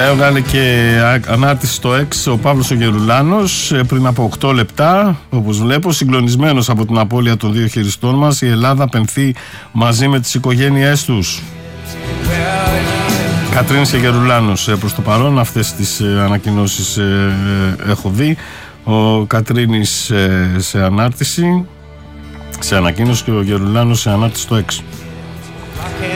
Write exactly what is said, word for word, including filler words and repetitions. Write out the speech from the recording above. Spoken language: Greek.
Έβγαλε και ανάρτηση στο X ο Παύλος ο Γερουλάνος πριν από οκτώ λεπτά. Όπως βλέπω, συγκλονισμένος από την απώλεια των δύο χειριστών μας, η Ελλάδα πενθεί μαζί με τις οικογένειές τους. Κατρίνης και Γερουλάνος προς το παρόν, αυτές τις ανακοινώσεις έχω δει. Ο Κατρίνης σε ανάρτηση, σε ανακοίνωση, και ο Γερουλάνος σε ανάρτηση στο X.